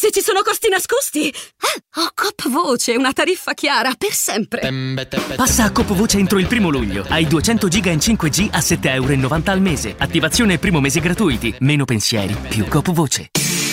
se ci sono costi nascosti. Ho Coop Voce, una tariffa chiara per sempre. Passa a Coop Voce entro il 1 luglio. Hai 200 giga in 5G a €7,90 al mese. Attivazione e primo mese gratuiti. Meno pensieri, più Coop Voce.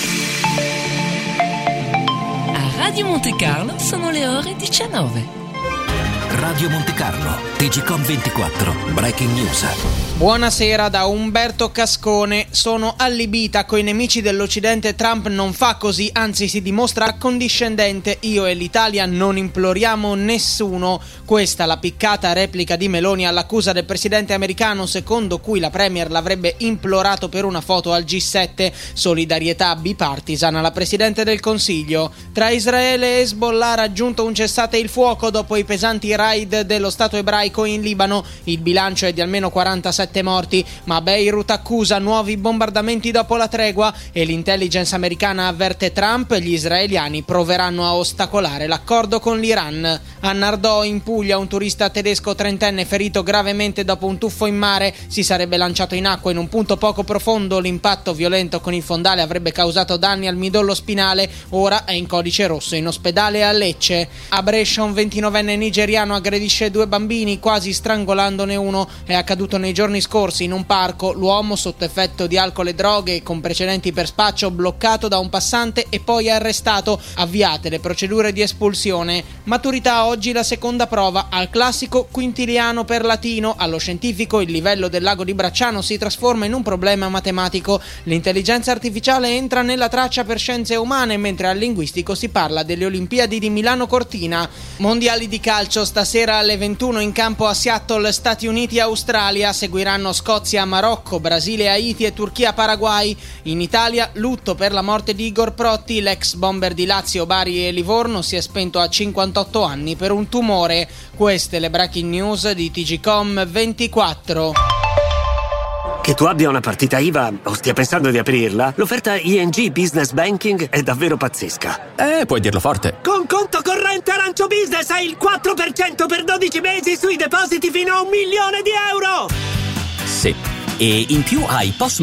A Radio Monte Carlo sono le ore 19. Radio Monte Carlo, TGcom 24, Breaking News. Buonasera da Umberto Cascone. Sono allibita coi nemici dell'Occidente. Trump non fa così, anzi si dimostra accondiscendente. Io e l'Italia non imploriamo nessuno. Questa la piccata replica di Meloni all'accusa del presidente americano secondo cui la premier l'avrebbe implorato per una foto al G7. Solidarietà bipartisan alla presidente del Consiglio. Tra Israele e Hezbollah raggiunto un cessate il fuoco dopo i pesanti raid dello Stato ebraico in Libano. Il bilancio è di almeno 47 morti, ma Beirut accusa nuovi bombardamenti dopo la tregua e l'intelligence americana avverte Trump: gli israeliani proveranno a ostacolare l'accordo con l'Iran. A Nardò, in Puglia, un turista tedesco trentenne ferito gravemente dopo un tuffo in mare. Si sarebbe lanciato in acqua in un punto poco profondo. L'impatto violento con il fondale avrebbe causato danni al midollo spinale. Ora è in codice rosso in ospedale a Lecce. A Brescia un 29enne nigeriano aggredisce 2 bambini, quasi strangolandone uno. È accaduto nei giorni scorsi in un parco. L'uomo, sotto effetto di alcol e droghe con precedenti per spaccio, bloccato da un passante e poi arrestato. Avviate le procedure di espulsione. Maturità oggi la seconda prova. Al classico quintiliano per latino. Allo scientifico il livello del lago di Bracciano si trasforma in un problema matematico. L'intelligenza artificiale entra nella traccia per scienze umane, mentre al linguistico si parla delle Olimpiadi di Milano Cortina. Mondiali di calcio stasera alle 21 in campo a Seattle, Stati Uniti Australia. Seguiranno Scozia, Marocco, Brasile, Haiti e Turchia, Paraguay. In Italia lutto per la morte di Igor Protti, l'ex bomber di Lazio, Bari e Livorno si è spento a 58 anni per un tumore. Queste le breaking news di TGcom 24. Che tu abbia una partita IVA o stia pensando di aprirla, l'offerta ING Business Banking è davvero pazzesca. Puoi dirlo forte. Con conto corrente Arancio Business hai il 4% per 12 mesi sui depositi fino a €1.000.000. Sì. E in più hai POS